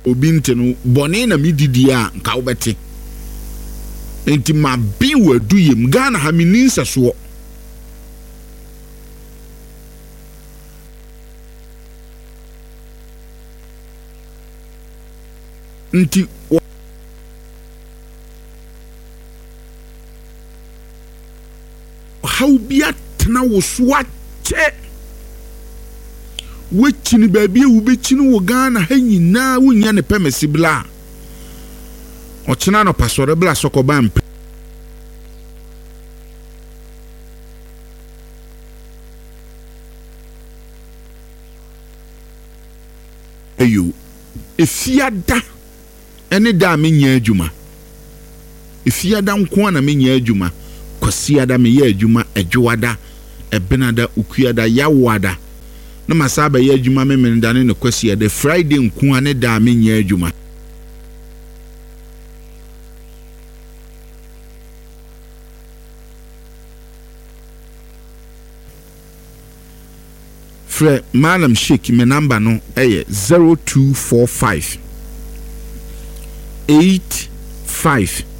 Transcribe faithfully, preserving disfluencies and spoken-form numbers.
obi nteno bone na mididi a nka wobete enti ma bi wadu yem Ghana ha meninsa so nti how bia tena wo so ache wechini baby wo bechini wo Ghana ha nyina wo nya ne pemesi bla ochina no pasore bla sokoba mp eyo efiada ene da me nya adwuma efiada nko na me nya adwuma kwasiada me ya adwuma adwada ebenada ukuada yawada na masaba ya adwuma me mendane ne kwasiada Friday nko ane da me nya adwuma Fre Malam Sheikh me number no eye zero two four five eight five